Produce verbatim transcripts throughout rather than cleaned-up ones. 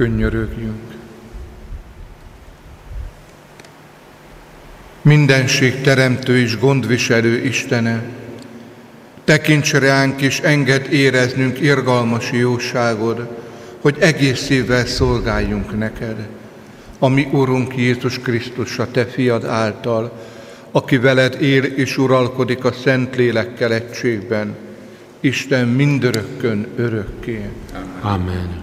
Könyörögjünk. Mindenség teremtő és gondviselő Istene, tekints ránk és engedd éreznünk irgalmas jóságod, hogy egész szívvel szolgáljunk neked, a mi Urunk Jézus Krisztus, a te fiad által, aki veled él és uralkodik a Szentlélekkel egységben, Isten mindörökkön örökké. Amen.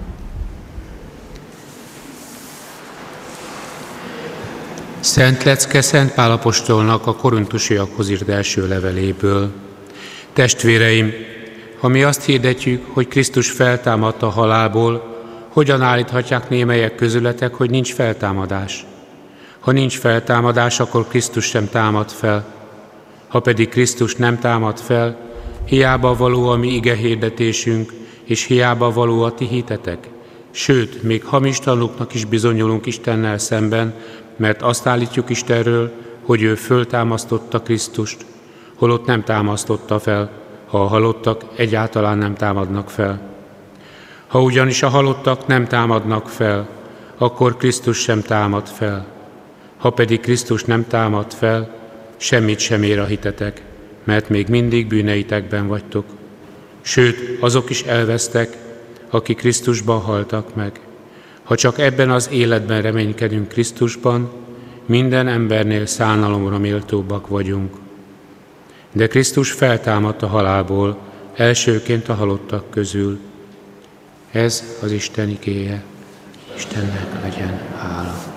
Szent lecke Szent Pál apostolnak a korintusiakhoz írt első leveléből. Testvéreim, ha mi azt hirdetjük, hogy Krisztus feltámadt a halálból, hogyan állíthatják némelyek közületek, hogy nincs feltámadás? Ha nincs feltámadás, akkor Krisztus sem támad fel. Ha pedig Krisztus nem támad fel, hiába való a mi ige hirdetésünk, és hiába való a ti hitetek. Sőt, még hamis tanúknak is bizonyulunk Istennel szemben, mert azt állítjuk Istenről, hogy ő föltámasztotta Krisztust, holott nem támasztotta fel, ha a halottak egyáltalán nem támadnak fel. Ha ugyanis a halottak nem támadnak fel, akkor Krisztus sem támad fel. Ha pedig Krisztus nem támad fel, semmit sem ér a hitetek, mert még mindig bűneitekben vagytok. Sőt, azok is elvesztek, akik Krisztusban haltak meg. Ha csak ebben az életben reménykedünk Krisztusban, minden embernél szánalomra méltóbbak vagyunk. De Krisztus feltámadt a halálból, elsőként a halottak közül. Ez az Isten igéje. Istennek legyen hála.